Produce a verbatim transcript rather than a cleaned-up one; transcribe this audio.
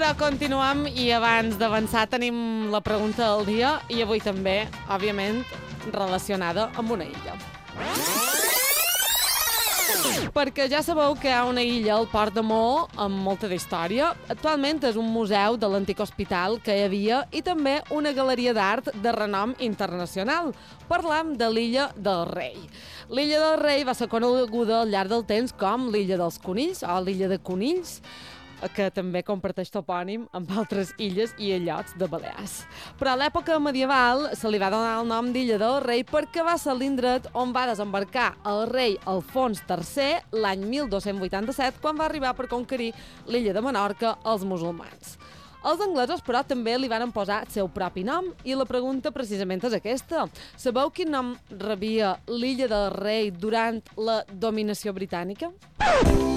Però continuem i abans d'avançar tenim la pregunta del dia i avui també, òbviament, relacionada amb una illa. Perquè ja sabeu que hi ha una illa al Port de Maó amb molta d'història. Actualment és un museu de l'antic hospital que hi havia i també una galeria d'art de renom internacional. Parlam de l'illa del Rei. L'illa del Rei va ser coneguda al llarg del temps com l'illa dels conills o l'illa de Conills, que també comparteix topònim amb altres illes i illots de Balears. Però a l'època medieval se li va donar el nom d'Illa del Rei perquè va ser l'indret on va desembarcar el rei Alfons tercer l'any mil dos-cents vuitanta-set, quan va arribar per conquerir l'illa de Menorca als musulmans. Els anglesos, però, també li van posar el seu propi nom i la pregunta precisament és aquesta. Sabeu quin nom rebia l'Illa del Rei durant la dominació britànica?